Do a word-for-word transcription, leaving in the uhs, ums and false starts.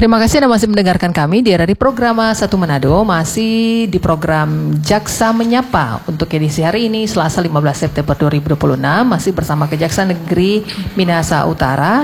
Terima kasih Anda masih mendengarkan kami di R R I Programa satu Manado, masih di program Jaksa Menyapa untuk edisi hari ini Selasa lima belas September dua ribu dua puluh enam, masih bersama Kejaksaan Negeri Minahasa Utara